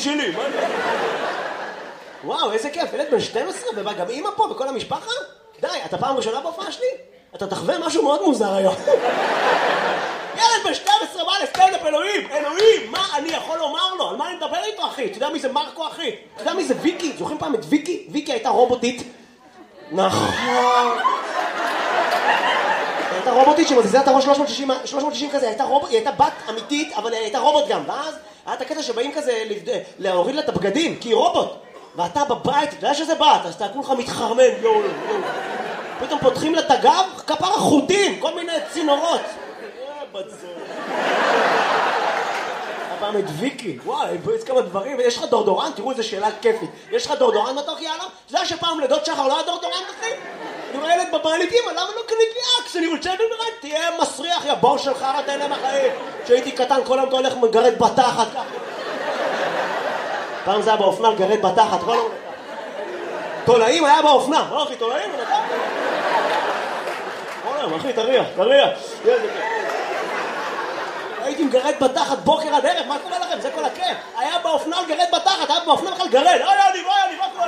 שלי. וואו, איזה כיף, ילד בן 12, וגם אמא פה וכל המשפחה? די, אתה פעם ראשונה בהופעה שלי? אתה תחווה משהו מאוד מוזר היום. ילד בן 12 בא לסטנדאפ, אלוהים, מה אני יכול לומר לו? על מה אני מדבר איתו, אחי? אתה יודע מי זה מרקו, אחי? אתה יודע מי זה ויקי? זוכרים פעם את ויקי? ויקי הייתה רובוטית. נכון. הייתה רובוטית שמזיזה את הראש 360 כזה, היא הייתה בת אמיתית, אבל היא הייתה רובוט גם. ואז היה את הקטע שבאים כזה להוריד לה את הבגדים, כי היא רובוט. ואתה בבית, אתה יודע שזה בת, אז אתה כולך מתחרמן, יואו. פתאום פותחים לה את הגב, כפרה חוטים, כל מיני צינורות. הפעם את ויקי, וואי, יש כמה דברים, יש לך דורדורנט, תראו איזה שאלה כיפית. יש לך דורדורנט מתוק, יאללה? אתה יודע שפעם לידות שחר לא היה דורדורנט, אחי? אני רואה ילד בבעליתים, למה לא קנית לי אקס? אני רוצה לדעת, תהיה מסריח, יא בור שלך, אתה אלה מחיים. כשהייתי קטן, כל היום אתה הולך מגרד בתחת ככה. פעם זה היה באופנה, לגרד בתחת, כל היום. תולעים היה באופנה, לא אחי, תולעים? כל היום, אחי, תריח. הייתי מגרד בתחת בוקר עד ערב, מה קורה לכם? זה כל הכיף. היה באופנה לגרד בתחת, היה באופנה בכלל גרד. אני, מה קורה?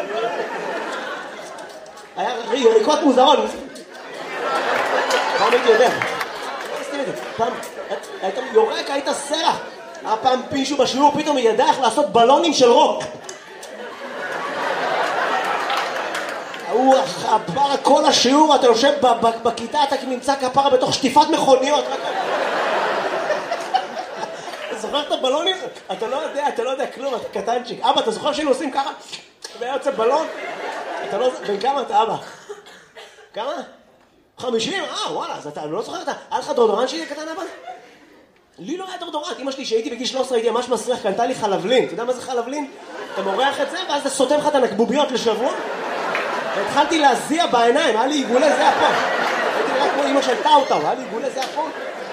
היה ריקות מוזרות. פעם הייתי יודע. פעם היית יורק, היית סרח. היה פעם מישהו בשיעור, פתאום ידע איך לעשות בלונים של רוק. הוא כפרה כל השיעור, אתה יושב בכיתה, אתה נמצא כפרה בתוך שטיפת מכוניות. אתה זוכר את הבלונים? אתה לא יודע כלום, אתה קטנצ'יק. אבא, אתה זוכר שהיינו עושים ככה? והיה יוצא בלון? בן כמה אתה אבא? כמה? 50? וואלה, אז אתה לא זוכר, היה לך דורדורנט שלי קטן אבא? לי לא היה דורדורנט, אמא שלי שהייתי בגיל 13 הייתי ממש מסריח, קנתה לי חלבלין. אתה יודע מה זה חלבלין? אתה מורח את זה ואז אתה סותם לך את הנקבוביות לשבוע. והתחלתי להזיע בעיניים, היה לי עיגולי זיע פה. הייתי נראה כמו אמא של טאוטאו, היה לי עיגולי זיע פה.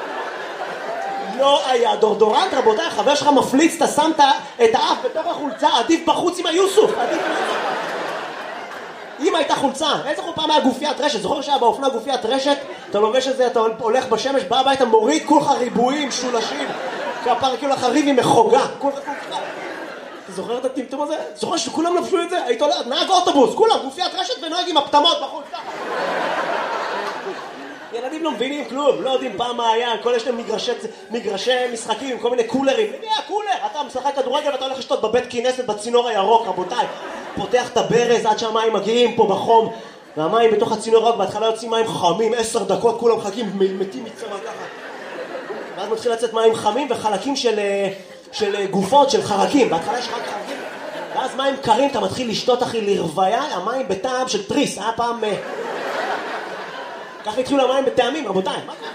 לא היה דורדורנט, רבותיי, החבר שלך מפליץ, אתה שמת את האף בתוך החולצה, עדיף בחוץ עם היוסוף. אמא הייתה חולצה, איזה פעם היה גופיית רשת, זוכר שהיה באופנה גופיית רשת, אתה לובש את זה, אתה הולך בשמש, בא הביתה, מוריד כולך ריבועים, שולשים, כפר כאילו לך ריב עם מחוגה, כולך. אתה זוכר את הטמטום הזה? זוכר שכולם לבשו את זה? היית הולך, נהג אוטובוס, כולם, גופיית רשת ונוהג עם הפטמות בחוץ. ילדים לא מבינים כלום, לא יודעים פעם מה היה, כל יש להם מגרשי משחקים, כל מיני קולרים. קולר, אתה משחק כדורגל ואתה הולך לשתות בבית כנסת בצינור הירוק, רבותיי. פותח את הברז עד שהמים מגיעים פה בחום, והמים בתוך הצינור הירוק, בהתחלה יוצאים מים חמים, 10 דקות, כולם מחכים, מתים מצמא ככה. ואז מתחיל לצאת מים חמים וחלקים של גופות, של חרקים. בהתחלה יש רק חרקים, ואז מים קרים, אתה מתחיל לשתות אחי לרוויה, המים בטעם של טריס, היה פעם... ככה התחילו המים בטעמים, רבותיי.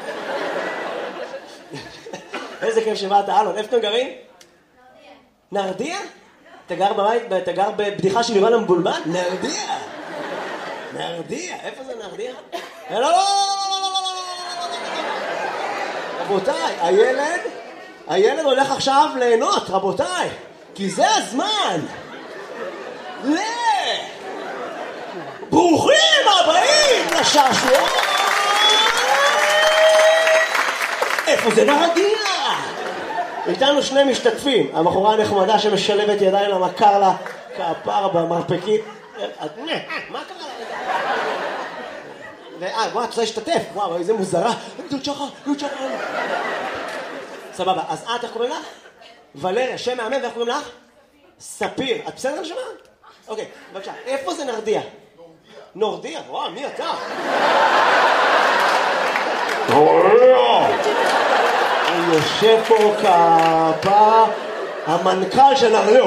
איזה כיף שבאת, אלון. איפה אתם גרים? נרדיה. אתה גר בבית, אתה גר בבדיחה של יובל המבולבל? נרדיה. איפה זה נרדיה? לא. רבותיי, הילד הולך עכשיו ליהנות, רבותיי. כי זה הזמן. ברוכים הבאים לשעשוע. איפה זה נרדיה? איתנו שני משתתפים, הבחורה הנחמדה שמשלבת ידיים למכר לה כפר במרפקית. מה קרה לה? בוא, את רוצה להשתתף? וואו, איזה מוזרה. דוד שחר. סבבה, אז איך קוראים לך? ולריה, שם מאמן, ואיך קוראים לך? ספיר. את בסדר לשמה? אוקיי, בבקשה. איפה זה נרדיה? נורדיה? וואו, מי אתה? אני יושב פה כפרה, המנכ"ל של נרדיה.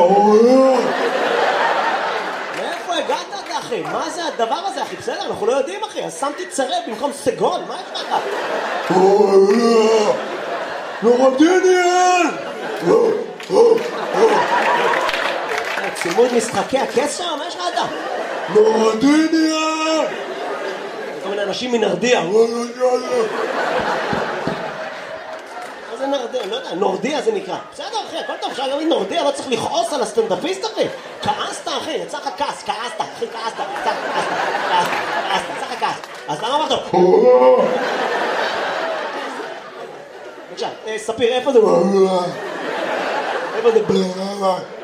מאיפה הגעת אתה, אחי? מה זה הדבר הזה, אחי? בסדר, אנחנו לא יודעים, אחי. אז שמתי צרב במקום סגול, מה יש לך? נורדיניאל! צימוד משחקי הקשר, מה יש לך אתה? נורדיניאל! כל מיני אנשים מנרדיה. מה זה נרדיה? לא יודע, נורדיה זה נקרא. בסדר אחי, הכל טוב, אפשר להגיד נורדיה, לא צריך לכעוס על הסטנדאפיסט אחי. כעסת אחי, יצא לך כעס, כעסת, אחי כעסת, יצא לך כעס. אז למה אמרת? בבקשה, ספיר, איפה זה? איפה זה?